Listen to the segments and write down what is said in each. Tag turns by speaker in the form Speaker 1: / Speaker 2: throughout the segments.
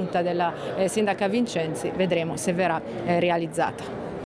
Speaker 1: convinta della sindaca Vincenzi, vedremo se verrà realizzata.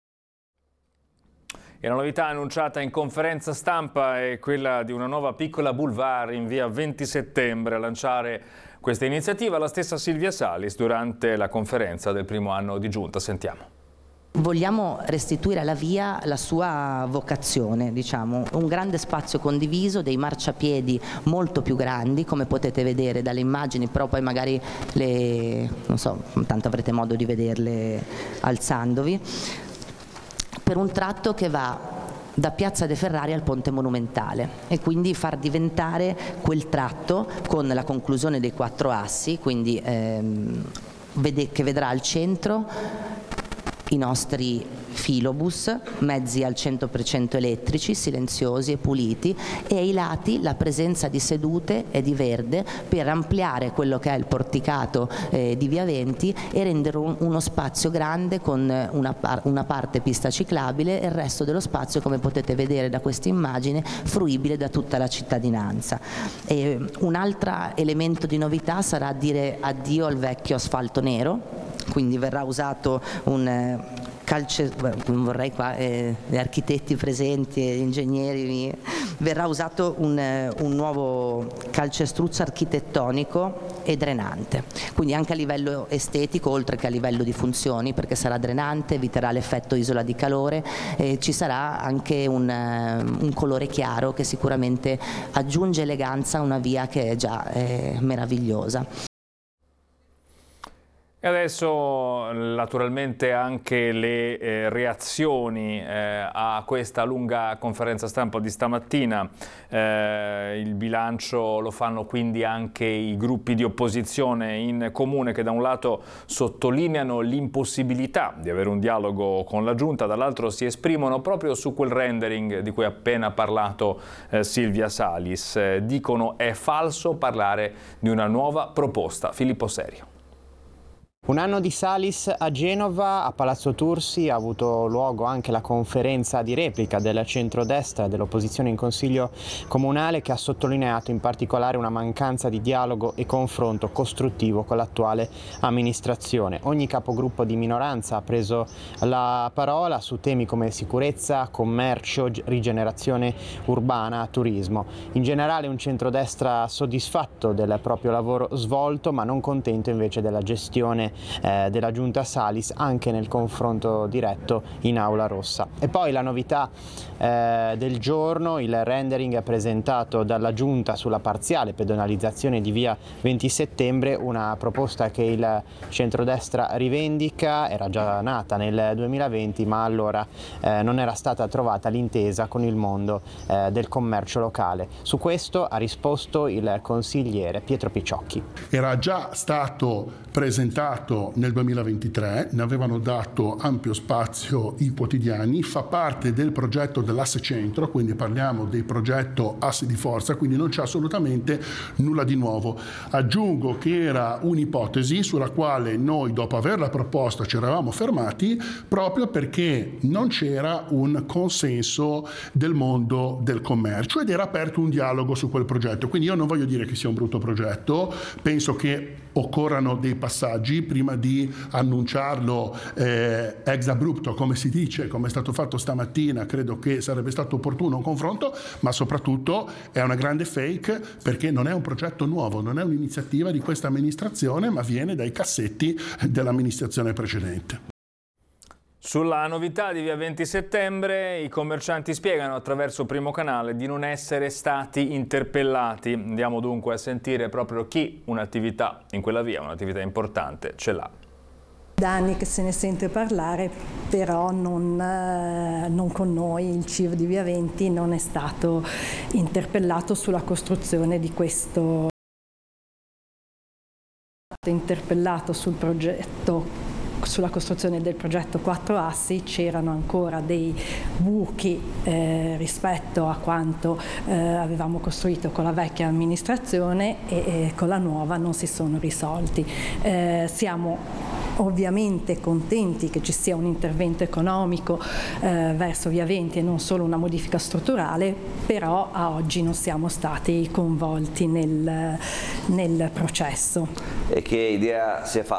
Speaker 2: E la novità annunciata in conferenza stampa è quella di una nuova piccola boulevard in via 20 settembre. A lanciare questa iniziativa la stessa Silvia Salis durante la conferenza del primo anno di giunta. Sentiamo.
Speaker 3: Vogliamo restituire alla via la sua vocazione, diciamo, un grande spazio condiviso, dei marciapiedi molto più grandi, come potete vedere dalle immagini, però poi magari non so, tanto avrete modo di vederle alzandovi, per un tratto che va da Piazza De Ferrari al Ponte Monumentale e quindi far diventare quel tratto con la conclusione dei 4 assi, quindi che vedrà al centro i nostri filobus, mezzi al 100% elettrici, silenziosi e puliti, e ai lati la presenza di sedute e di verde per ampliare quello che è il porticato di Via 20 e rendere uno spazio grande con una parte pista ciclabile e il resto dello spazio, come potete vedere da questa immagine, fruibile da tutta la cittadinanza. Un altro elemento di novità sarà dire addio al vecchio asfalto nero, quindi verrà usato non vorrei qua gli architetti presenti e gli ingegneri, verrà usato un nuovo calcestruzzo architettonico e drenante, quindi anche a livello estetico oltre che a livello di funzioni, perché sarà drenante, eviterà l'effetto isola di calore e ci sarà anche un colore chiaro che sicuramente aggiunge eleganza a una via che è già meravigliosa.
Speaker 2: E adesso naturalmente anche le reazioni a questa lunga conferenza stampa di stamattina. Il bilancio lo fanno quindi anche i gruppi di opposizione in comune, che da un lato sottolineano l'impossibilità di avere un dialogo con la Giunta, dall'altro si esprimono proprio su quel rendering di cui ha appena parlato Silvia Salis. Dicono è falso parlare di una nuova proposta. Filippo Serio.
Speaker 4: Un anno di Salis a Genova, a Palazzo Tursi, ha avuto luogo anche la conferenza di replica del centrodestra e dell'opposizione in Consiglio Comunale, che ha sottolineato in particolare una mancanza di dialogo e confronto costruttivo con l'attuale amministrazione. Ogni capogruppo di minoranza ha preso la parola su temi come sicurezza, commercio, rigenerazione urbana, turismo. In generale un centrodestra soddisfatto del proprio lavoro svolto, ma non contento invece della gestione della Giunta Salis anche nel confronto diretto in Aula Rossa. E poi la novità del giorno, il rendering presentato dalla Giunta sulla parziale pedonalizzazione di via 20 settembre, una proposta che il centrodestra rivendica, era già nata nel 2020 ma allora non era stata trovata l'intesa con il mondo del commercio locale. Su questo ha risposto il consigliere Pietro Picciocchi.
Speaker 5: Era già stato presentato nel 2023, ne avevano dato ampio spazio i quotidiani, fa parte del progetto dell'asse centro, quindi parliamo del progetto Assi di Forza, quindi non c'è assolutamente nulla di nuovo. Aggiungo che era un'ipotesi sulla quale noi, dopo averla proposta, ci eravamo fermati proprio perché non c'era un consenso del mondo del commercio ed era aperto un dialogo su quel progetto. Quindi io non voglio dire che sia un brutto progetto, penso che occorrano dei passaggi prima di annunciarlo ex abrupto, come si dice, come è stato fatto stamattina. Credo che sarebbe stato opportuno un confronto, ma soprattutto è una grande fake perché non è un progetto nuovo, non è un'iniziativa di questa amministrazione, ma viene dai cassetti dell'amministrazione precedente.
Speaker 2: Sulla novità di via 20 settembre i commercianti spiegano attraverso Primo Canale di non essere stati interpellati. Andiamo dunque a sentire proprio chi un'attività in quella via, un'attività importante, ce l'ha.
Speaker 6: Da anni che se ne sente parlare, però non con noi. Il CIV di via 20 non è stato interpellato sulla costruzione di questo. Interpellato sul progetto, sulla costruzione del progetto 4 assi. C'erano ancora dei buchi rispetto a quanto avevamo costruito con la vecchia amministrazione e con la nuova non si sono risolti. Siamo ovviamente contenti che ci sia un intervento economico verso via 20 e non solo una modifica strutturale, però a oggi non siamo stati coinvolti nel processo.
Speaker 7: E che idea si è fatta